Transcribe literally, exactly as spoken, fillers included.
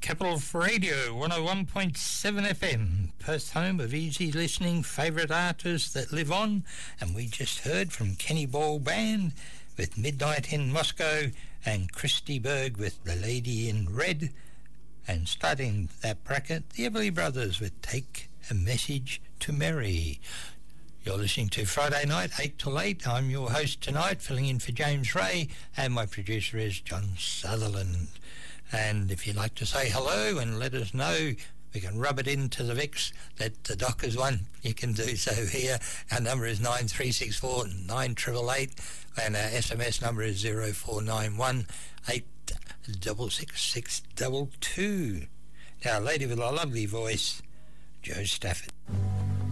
Capital Radio, one oh one point seven F M, Perth home of easy listening, favourite artists that live on, and we just heard from Kenny Ball Band with Midnight in Moscow and Christy Berg with The Lady in Red, and starting that bracket, the Everly Brothers with Take a Message to Mary. You're listening to Friday Night, eight till eight. I'm your host tonight, filling in for James Ray, and my producer is John Sutherland. And if you'd like to say hello and let us know, we can rub it into the Vix that the Doc has won. You can do so here. Our number is nine three six four nine eight eight eight, and our S M S number is zero four nine one eight six six six two two. Now, a lady with a lovely voice, Jo Stafford.